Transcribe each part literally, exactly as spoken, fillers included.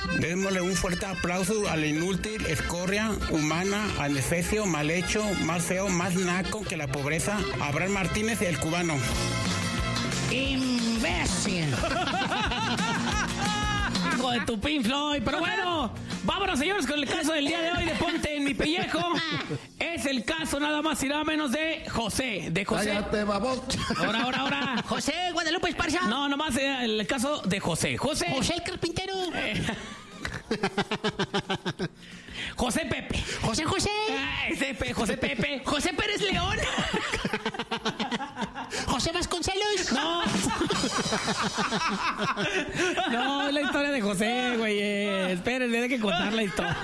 Démosle un fuerte aplauso al inútil, escoria, humana, adefesio, mal hecho, más feo, más naco que la pobreza, Abraham Martínez, el cubano. ¡Imbécil! Hijo de tu Pink Floyd. Pero bueno, vámonos, señores, con el caso del día de hoy de Ponte en mi pellejo. Es el caso nada más y nada menos de José. De José. Cállate, babón. Ahora, ahora, ahora. José Guadalupe Esparza. No, nomás el caso de José. José. José el carpintero. Eh. José Pepe. José José. Ay, Pepe, José Pepe. José Pérez León. José Vasconcelos. No. No, es la historia de José, güey. Eh, espérenme, hay que contar la historia.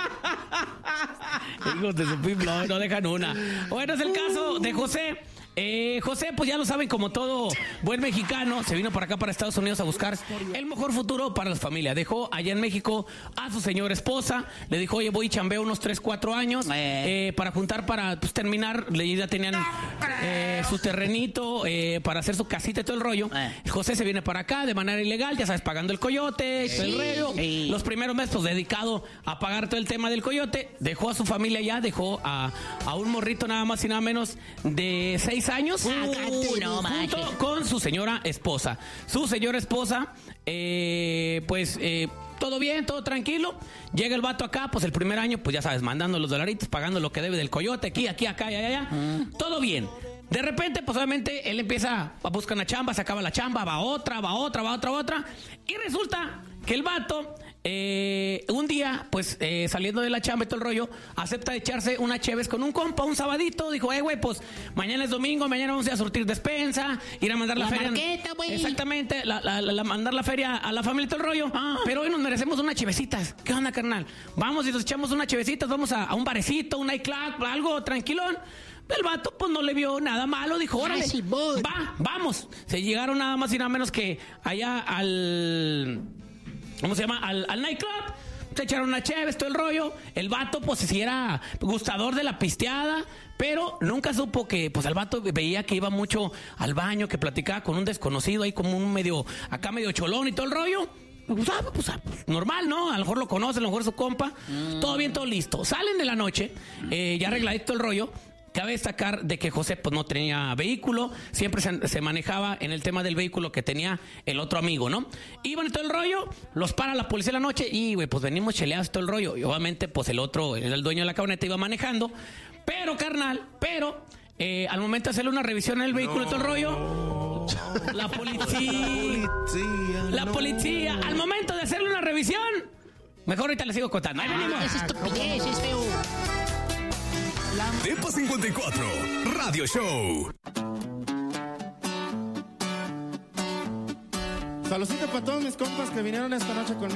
Hijos de su piblo, no dejan una. Bueno, es el caso de José. Eh, José, pues ya lo saben, como todo buen mexicano, se vino para acá, para Estados Unidos, a buscar el mejor futuro para la familia. Dejó allá en México a su señora esposa, le dijo, oye, voy y chambeo unos tres, cuatro años eh. Eh, para juntar, para pues, terminar. Ya tenían eh, su terrenito eh, para hacer su casita y todo el rollo. Eh. José se viene para acá de manera ilegal, ya sabes, pagando el coyote, sí, el rollo. Sí. Los primeros meses, pues dedicado a pagar todo el tema del coyote. Dejó a su familia allá, dejó a, a un morrito nada más y nada menos de seis años, Uy, no, junto con su señora esposa. Su señora esposa, eh, pues, eh, todo bien, todo tranquilo. Llega el vato acá, pues el primer año, pues ya sabes, mandando los dolaritos, pagando lo que debe del coyote, aquí, aquí, acá, allá, allá. Mm. Todo bien. De repente, pues obviamente, él empieza a buscar una chamba, se acaba la chamba, va otra, va otra, va otra, va otra. Y resulta que el vato, eh, un día, pues eh, saliendo de la chamba y todo el rollo, acepta echarse una cheves con un compa, un sabadito. Dijo, eh, güey, pues mañana es domingo, mañana vamos a ir a surtir despensa, ir a mandar la, la feria. Marqueta, Exactamente, la, la, la, mandar la feria a la familia y todo el rollo. Ah. Pero hoy nos merecemos unas chevecitas. ¿Qué onda, carnal? Vamos y nos echamos unas chevecitas, vamos a, a un barecito, un nightclub, algo tranquilón. El vato, pues, no le vio nada malo. Dijo, órale, sí, va, vamos. Se llegaron nada más y nada menos que allá al... ¿Cómo se llama? Al, al nightclub. Se echaron una chévere, todo el rollo. El vato, pues, sí era gustador de la pisteada, pero nunca supo que, pues, el vato veía que iba mucho al baño, que platicaba con un desconocido ahí como un medio, acá medio cholón y todo el rollo. Pues, ah, pues, ah, pues, normal, ¿no? A lo mejor lo conoce, a lo mejor es su compa. Mm. Todo bien, todo listo. Salen de la noche, eh, ya arregladito el rollo. Cabe destacar de que José pues no tenía vehículo, siempre se, se manejaba en el tema del vehículo que tenía el otro amigo, ¿no? Iban en todo el rollo, los para la policía en la noche y, güey, pues venimos cheleados todo el rollo. Y obviamente, pues el otro, el dueño de la camioneta iba manejando, pero, carnal, pero, eh, al momento de hacerle una revisión en el vehículo y todo el rollo, la policía, la policía, al momento de hacerle una revisión, mejor ahorita le sigo contando. Ahí venimos. Ah, es estupidez, es feo. Depa cincuenta y cuatro, Radio Show. Saludcita para todos mis compas que vinieron esta noche conmigo.